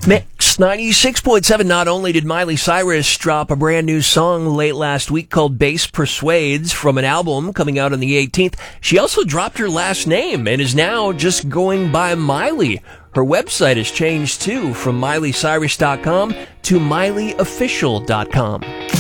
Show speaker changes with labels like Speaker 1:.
Speaker 1: Mix 96.7. Not only did Miley Cyrus drop a brand new song late last week called Bass Persuades from an album coming out on the 18th, she also dropped her last name and is now just going by Miley. Her website has changed too, from MileyCyrus.com to MileyOfficial.com.